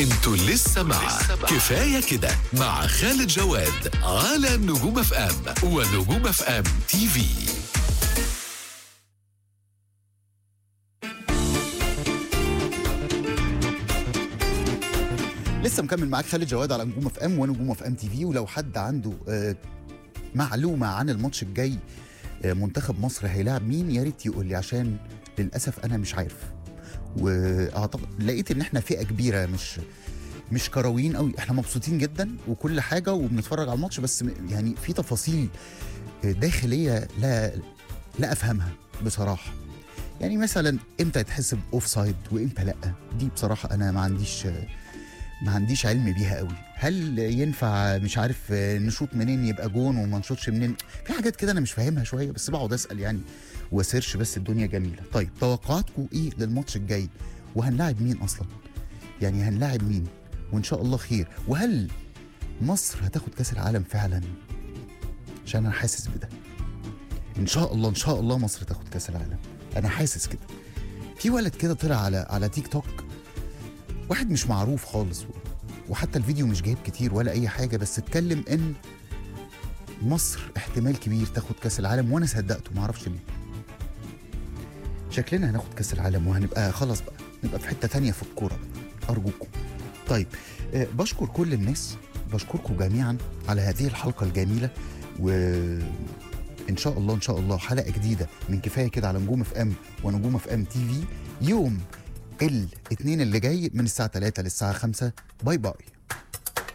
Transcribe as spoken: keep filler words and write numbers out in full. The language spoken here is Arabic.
انتوا لسه مع كفاية كده مع خالد جواد على نجوم اف ام ونجوم اف ام تي في. لسه مكمل معاك خالد جواد على نجوم اف ام ونجوم اف ام تي في. ولو حد عنده آه معلومه عن الماتش الجاي، آه منتخب مصر هيلاعب مين، يا ريت يقول لي، عشان للاسف انا مش عارف. واعتقد لقيت ان احنا فئه كبيره، مش مش كرويين قوي، احنا مبسوطين جدا وكل حاجه وبنتفرج على الماتش، بس يعني في تفاصيل داخليه لا لا افهمها بصراحه. يعني مثلا امتى يتحسب اوف سايد وامتى لا، دي بصراحه انا ما عنديش ما عنديش علم بيها قوي. هل ينفع مش عارف نشوط منين يبقى جون وما نشوطش منين؟ في حاجات كده انا مش فاهمها شويه، بس بقعد اسال يعني واسيرش، بس الدنيا جميله. طيب توقعاتكم ايه للماتش الجاي؟ وهنلاعب مين اصلا؟ يعني هنلاعب مين؟ وان شاء الله خير. وهل مصر هتاخد كاس العالم فعلا؟ عشان انا حاسس بده. ان شاء الله ان شاء الله مصر تاخد كاس العالم، انا حاسس كده. في ولد كده طلع على على تيك توك، واحد مش معروف خالص، وحتى الفيديو مش جايب كتير ولا اي حاجه، بس اتكلم ان مصر احتمال كبير تاخد كاس العالم، وانا صدقته، معرفش ليه. شكلنا هناخد كاس العالم وهنبقى خلاص بقى، نبقى في حته تانية في الكوره بقى. ارجوكم. طيب أه بشكر كل الناس، بشكركم جميعا على هذه الحلقه الجميله، وان شاء الله ان شاء الله حلقه جديده من كفايه كده على نجوم اف ام ونجوم اف ام تي في يوم الاثنين اللي جاي من الساعه ثلاثة للساعه خمسة. باي باي.